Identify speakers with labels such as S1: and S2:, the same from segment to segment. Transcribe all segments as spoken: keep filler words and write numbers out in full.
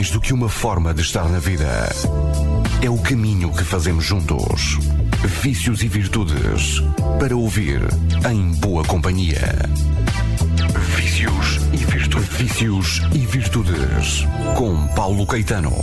S1: do que uma forma de estar na vida. É o caminho que fazemos juntos. Vícios e virtudes para ouvir em boa companhia. Vícios e virtudes. Vícios e virtudes com Paulo Caetano.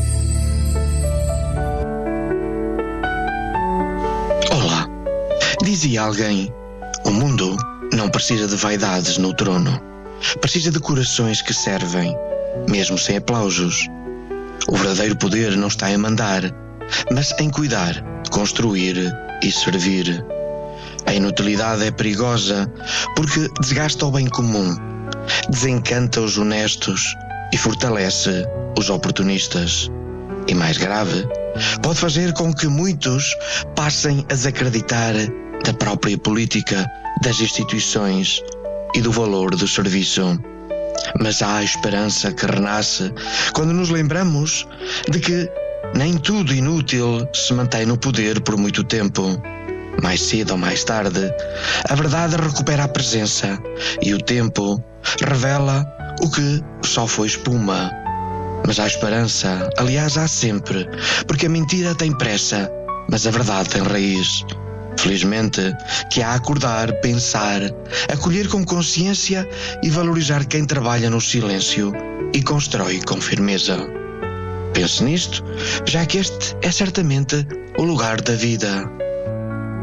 S2: Olá, dizia alguém: o mundo não precisa de vaidades no trono. Precisa de corações que servem, mesmo sem aplausos. O verdadeiro poder não está em mandar, mas em cuidar, construir e servir. A inutilidade é perigosa porque desgasta o bem comum, desencanta os honestos e fortalece os oportunistas. E mais grave, pode fazer com que muitos passem a desacreditar da própria política, das instituições e do valor do serviço. Mas há a esperança que renasce quando nos lembramos de que nem tudo inútil se mantém no poder por muito tempo. Mais cedo ou mais tarde, a verdade recupera a presença e o tempo revela o que só foi espuma. Mas há esperança, aliás há sempre, porque a mentira tem pressa, mas a verdade tem raiz. Felizmente, que há a acordar, pensar, acolher com consciência e valorizar quem trabalha no silêncio e constrói com firmeza. Pense nisto, já que este é certamente o lugar da vida.